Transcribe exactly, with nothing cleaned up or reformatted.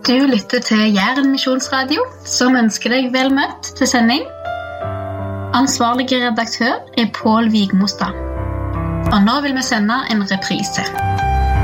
Du lytter til Jæren Misjonsradio, som ønsker deg vel møtt til sending. Ansvarlige redaktør er Pål Vigmostad. Og nå vil vi sende en reprise.